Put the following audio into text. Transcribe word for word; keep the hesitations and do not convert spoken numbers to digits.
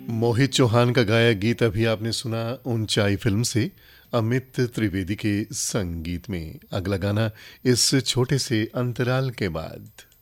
मोहित चौहान का गाया गीत अभी आपने सुना ऊंचाई फिल्म से अमित त्रिवेदी के संगीत में। अगला गाना इस छोटे से अंतराल के बाद।